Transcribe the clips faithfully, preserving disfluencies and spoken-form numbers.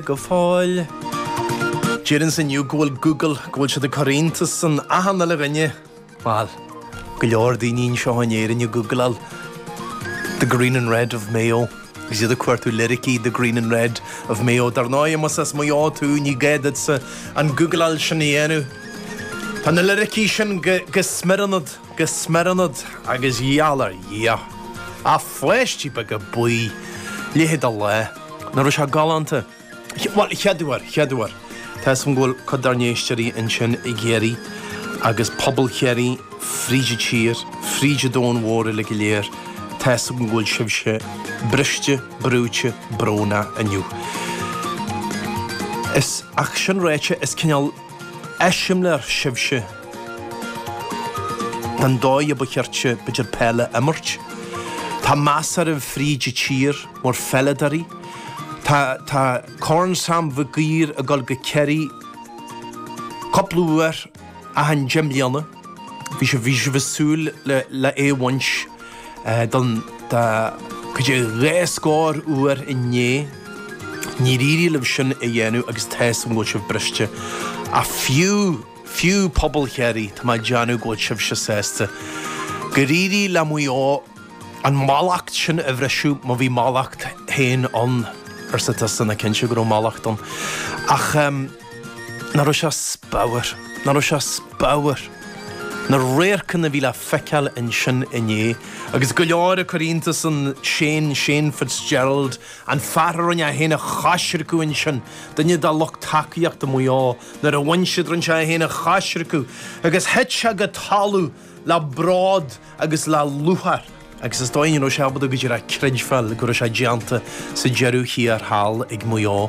Go fáil Jirin san you goil Google goil se de Coríntas san ahanna le rinne Mal go leor daoine seo hanéir in Google al The Green and Red of Mayo Is the cuartu lyrici The Green and Red of Mayo Dar náia mas as mayo tú ní gaidad sa an Google al sinnéanu Tá na lyrici sin gysmeranad gysmeranad agus ialar ia a fleishtí be go bui léhid a le na ro se galanta Wel, cheadúar, cheadúar. Tás yn gwybod codarniaisteri yn sy'n i geri agos pobl geri fríde tír, fríde dón wóra le giléir Tás yn gwybod sifse briste, brúte, brona aniu. Is ach sy'n reitse is cynnal esimler sifse dan dói a bachirtse bydr pele ymwrt Ta masar yn fríde tír mor feledari Tá tá corn sam bh gír a gol go ceri coplúar a han gemlianna bhí sé bhí sé bhsúil le le éhaint uh, don tá chuide réascóir uair i nné ní ríri le sin a dhéanú agus teas an ggóil sibh briste a fiú fiú pobl chéirí tá má deanú ggóil sibh se sésta go ríri le muo an málacht sin a bhreisiú má bhí málacht héin an ar sa tas na cinse go málachtón ach um, na ro se spáir na ro se spáir na réircin na bhí le feiceal in sin inné agus go leor a Coríntas an Shane Shane Fitzgerald an fearar an a héna chaisircú in sin dunne dá loch takeíocht do muo na a bhainsiad ran se a héna chaisircú agus het se go talú le brád agus le luthar agus is dóin ó seabad a go dtíar a crinfel go sé deanta sa jeú hí ar hall ag muo.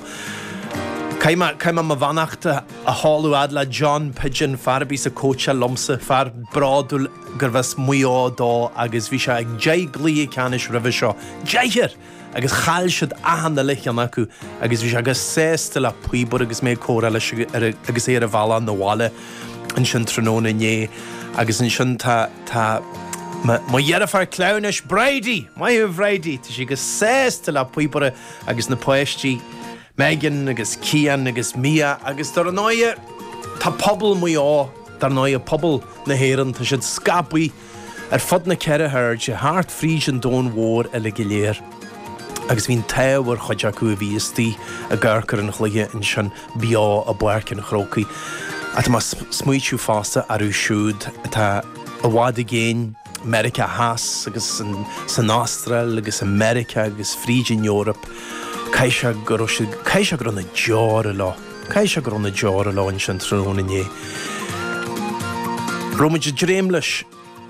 Caima caima ma bhanachta a háúad le John Pigeon farbí sa cócha lomsa far brádul gur bheits muo dó agus bhí se ag déiglí ceanis ribh seo. Déithir agus chail siad ahanna lich an acu agus bhí se agus sésta le puibor agus mé córa agus é ar a bhela na bháile an sin tróna nné agus an sin tá tá Ma dhearafar clownish Brady, mai hu Brady, tá sí go sésta le puibore agus na poisttí Megan agus Cian agus Mia agus dar an náia tá pobl muo dar náia pobl na héireann tá siad scapaí ar fod na ceire thir de háart fríd an dón mhór a le giléir agus bhín táhar chuide acu a bhíostí a ggurcar an chluige in sin beá a buircin chrócaí a tá má smuitiú fásta arú siúd tá a bhád a géin America has agus san, san Austral agus America agus fríd in Europe Caiise gur caiise gur na deara lá Caiise gur na deara lá in sin tróna nné Róid de dréim leis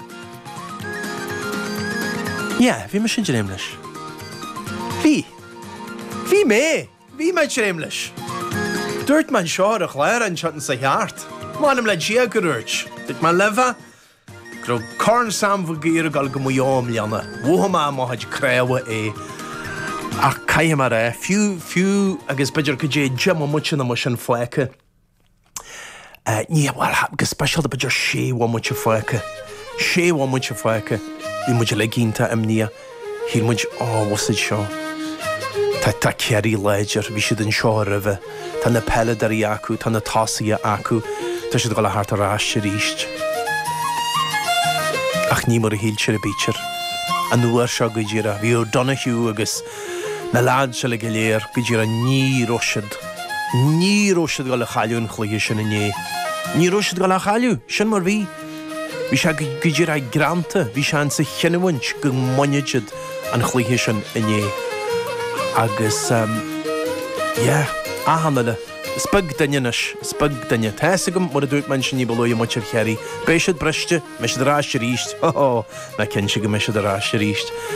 Ja, bhí me sin dréim leis Bhí Bhí mé Bhí me dréim leis Dúirt man seo a chléir an sean sa cheart Mánim le dia gurúirt Dit man leva Gro corn sam bh gír gal go muom lianna. Wóhamá má haid créha é. Ach caim mar é, fiú fiú agus beidir go dé jam mutin na sin foice. Uh, ní bhil agus special beidir sé bhá muite foice. Sé bhá muite foice. Bhí muide le gínta am nia. Hí muid á wasid seo. Tá tá ceirí léidir, bhí siad an seo ribh. Tá na peledarí acu, tá na tásaí acu. Tá siad go le hart a rás sé ríist. Ach ní mar a híl siar a bítir. A nuair seo go ddíra. Bhí ó Donahue agus na lád se le go léir go ddíra ní roisiad. Ní roisiad go le chailiú an chluige sin a né. Ní roisiad go le chailiú, sin mar bhí. Bhí se go ddíra granta, bhí se an sa chinnehaint go monidead an chluige sin a né. Agus, um, yeah, ahanna le. Spug dannenis, spug danne. Tásagam mar a dúirt man sin ní bolói muir chéirí. Béisiad briste, me siad rás ríist. Oh, me cin si go me siad rás ríist.